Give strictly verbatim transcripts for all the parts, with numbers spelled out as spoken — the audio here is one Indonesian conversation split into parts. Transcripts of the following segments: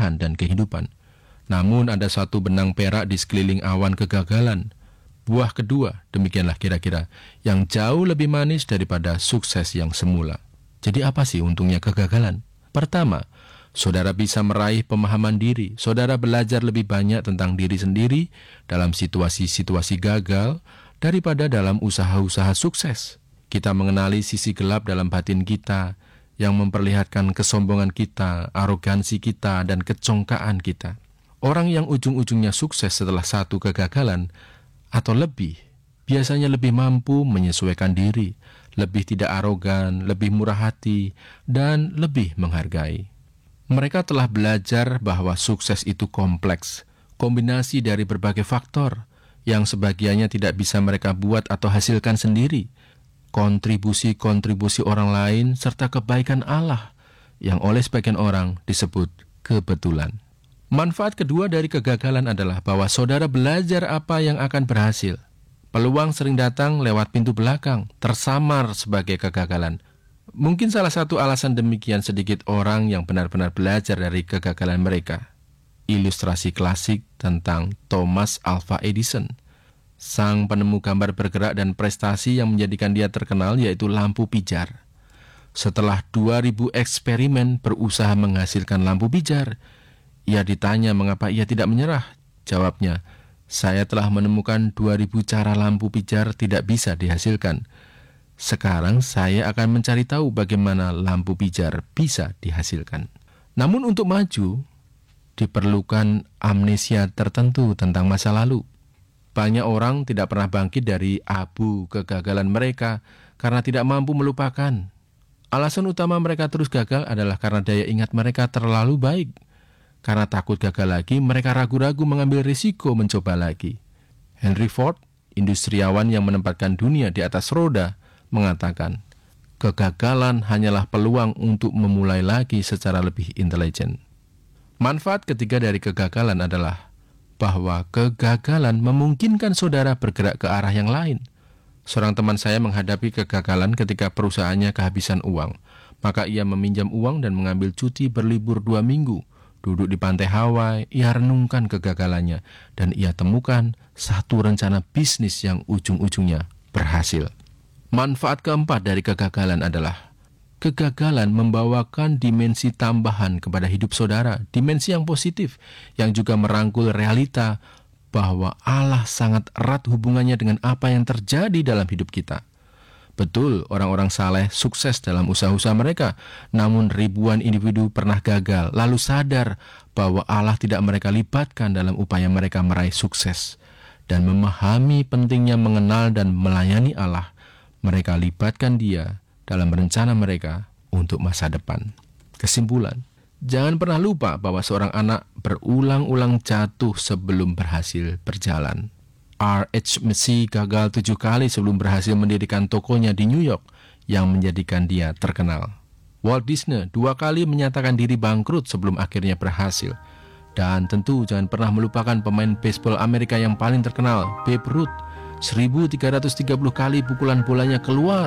pernikahan dan kehidupan. Namun ada satu benang perak di sekeliling awan kegagalan. Buah kedua, demikianlah kira-kira, yang jauh lebih manis daripada sukses yang semula. Jadi apa sih untungnya kegagalan? Pertama, saudara bisa meraih pemahaman diri. Saudara belajar lebih banyak tentang diri sendiri dalam situasi-situasi gagal daripada dalam usaha-usaha sukses. Kita mengenali sisi gelap dalam batin kita yang memperlihatkan kesombongan kita, arogansi kita, dan kecongkaan kita. Orang yang ujung-ujungnya sukses setelah satu kegagalan atau lebih, biasanya lebih mampu menyesuaikan diri, lebih tidak arogan, lebih murah hati, dan lebih menghargai. Mereka telah belajar bahwa sukses itu kompleks, kombinasi dari berbagai faktor yang sebagiannya tidak bisa mereka buat atau hasilkan sendiri, kontribusi-kontribusi orang lain, serta kebaikan Allah yang oleh sebagian orang disebut kebetulan. Manfaat kedua dari kegagalan adalah bahwa saudara belajar apa yang akan berhasil. Peluang sering datang lewat pintu belakang, tersamar sebagai kegagalan. Mungkin salah satu alasan demikian sedikit orang yang benar-benar belajar dari kegagalan mereka. Ilustrasi klasik tentang Thomas Alva Edison, sang penemu gambar bergerak dan prestasi yang menjadikan dia terkenal, yaitu lampu pijar. Setelah dua ribu eksperimen berusaha menghasilkan lampu pijar, ia ditanya mengapa ia tidak menyerah. Jawabnya, saya telah menemukan dua ribu cara lampu pijar tidak bisa dihasilkan. Sekarang saya akan mencari tahu bagaimana lampu pijar bisa dihasilkan. Namun untuk maju, diperlukan amnesia tertentu tentang masa lalu. Banyak orang tidak pernah bangkit dari abu kegagalan mereka karena tidak mampu melupakan. Alasan utama mereka terus gagal adalah karena daya ingat mereka terlalu baik. Karena takut gagal lagi, mereka ragu-ragu mengambil risiko mencoba lagi. Henry Ford, industriawan yang menempatkan dunia di atas roda, mengatakan, kegagalan hanyalah peluang untuk memulai lagi secara lebih intelijen. Manfaat ketiga dari kegagalan adalah bahwa kegagalan memungkinkan saudara bergerak ke arah yang lain. Seorang teman saya menghadapi kegagalan ketika perusahaannya kehabisan uang. Maka ia meminjam uang dan mengambil cuti berlibur dua minggu. Duduk di pantai Hawaii, ia renungkan kegagalannya, dan ia temukan satu rencana bisnis yang ujung-ujungnya berhasil. Manfaat keempat dari kegagalan adalah kegagalan membawakan dimensi tambahan kepada hidup saudara, dimensi yang positif, yang juga merangkul realita bahwa Allah sangat erat hubungannya dengan apa yang terjadi dalam hidup kita. Betul, orang-orang saleh sukses dalam usaha-usaha mereka, namun ribuan individu pernah gagal, lalu sadar bahwa Allah tidak mereka libatkan dalam upaya mereka meraih sukses. Dan memahami pentingnya mengenal dan melayani Allah, mereka libatkan Dia dalam rencana mereka untuk masa depan. Kesimpulan, jangan pernah lupa bahwa seorang anak berulang-ulang jatuh sebelum berhasil berjalan. R H Messi gagal tujuh kali sebelum berhasil mendirikan tokonya di New York yang menjadikan dia terkenal. Walt Disney dua kali menyatakan diri bangkrut sebelum akhirnya berhasil. Dan tentu jangan pernah melupakan pemain baseball Amerika yang paling terkenal, Babe Ruth. seribu tiga ratus tiga puluh kali pukulan bolanya keluar,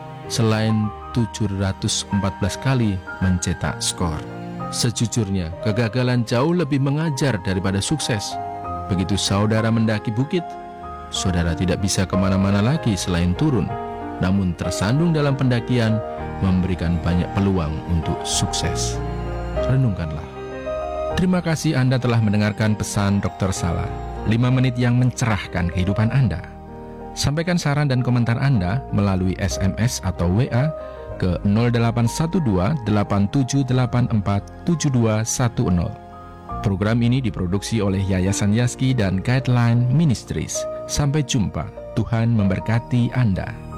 selain tujuh ratus empat belas kali mencetak skor. Sejujurnya, kegagalan jauh lebih mengajar daripada sukses. Begitu saudara mendaki bukit, saudara tidak bisa kemana-mana lagi selain turun, namun tersandung dalam pendakian memberikan banyak peluang untuk sukses. Renungkanlah. Terima kasih Anda telah mendengarkan pesan dokter Salah, lima menit yang mencerahkan kehidupan Anda. Sampaikan saran dan komentar Anda melalui S M S atau W A ke nol delapan satu dua delapan tujuh delapan empat tujuh dua satu nol. Program ini diproduksi oleh Yayasan Yaski dan Guideline Ministries. Sampai jumpa. Tuhan memberkati Anda.